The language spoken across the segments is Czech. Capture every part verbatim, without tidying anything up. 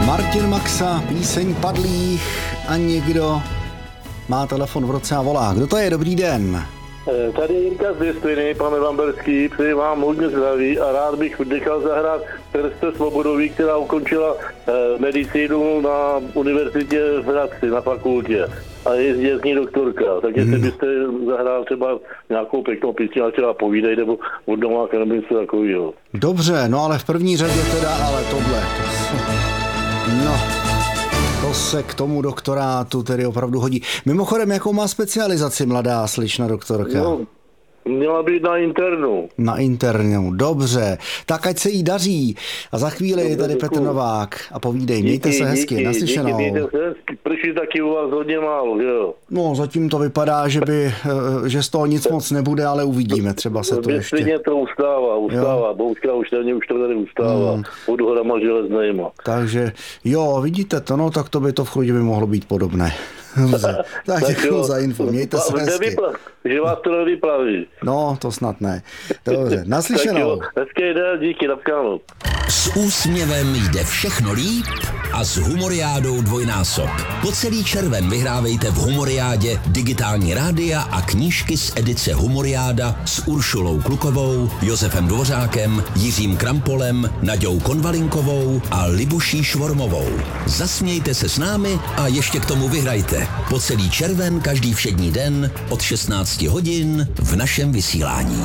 Martin Maxa, píseň Padlých a někdo má telefon v ruce a volá. Kdo to je? Dobrý den. Tady Jirka z Věstviny, pane Vamberský, přeji vám hodně zdraví a rád bych nechal zahrát Terste Svobodový, která ukončila eh, medicínu na univerzitě v Hradci, na fakultě. A je, je z ní doktorka, tak jestli hmm. byste zahrál třeba nějakou pěknou písni, ale třeba povídej, nebo od domáka, nebo něco takového. Dobře, no ale v první řadě teda, ale tohle. To se... No, to se k tomu doktorátu tedy opravdu hodí. Mimochodem, jakou má specializaci mladá slična doktorka? No, měla být na internu. Na internu, dobře. Tak ať se jí daří. A za chvíli je tady Petr Novák. A povídej, mějte díky, se hezky, díky, naslyšenou. Díky, mějte se hezky. Prší taky u vás hodně málo, jo. No, zatím to vypadá, že by, že z toho nic moc nebude, ale uvidíme, třeba se to ještě... Většině to ustává, ustává. Bouřka už tady, už to tady ustává. Hmm. Pod horama železnejma. Takže, jo, vidíte to, no, tak to by to v Chrudimi mohlo být podobné. Dobře, tak děkuji za info, mějte se hezky. Že vás to nevyplaví. No, to snad ne. Dobře, naslyšenou. Hezký den, díky, napkánu. S úsměvem jde všechno líp a s Humoriádou dvojnásob. Po celý červen vyhrávejte v Humoriádě digitální rádia a knížky z edice Humoriáda s Uršulou Klukovou, Josefem Dvořákem, Jiřím Krampolem, Naďou Konvalinkovou a Libuší Švormovou. Zasmějte se s námi a ještě k tomu vyhrajte. Po celý červen každý všední den od šestnáct hodin v našem vysílání.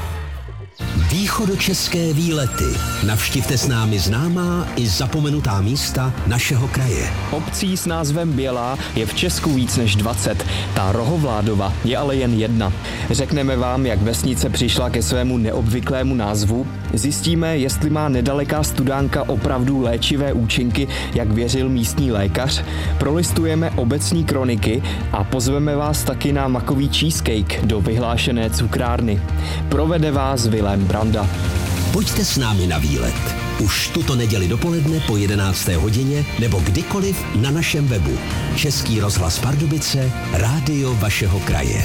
Východočeské výlety. Navštivte s námi známá i zapomenutá místa našeho kraje. Obcí s názvem Bělá je v Česku víc než dvacet. Ta Rohovládova je ale jen jedna. Řekneme vám, jak vesnice přišla ke svému neobvyklému názvu. Zjistíme, jestli má nedaleká Studánka opravdu léčivé účinky, jak věřil místní lékař. Prolistujeme obecní kroniky a pozveme vás taky na makový cheesecake do vyhlášené cukrárny. Provede vás Vilém Branda. Pojďte s námi na výlet. Už tuto neděli dopoledne po jedenácté hodině nebo kdykoliv na našem webu. Český rozhlas Pardubice, rádio vašeho kraje.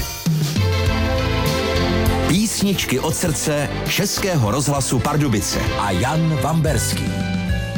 Písničky od srdce Českého rozhlasu Pardubice a Jan Vamberský.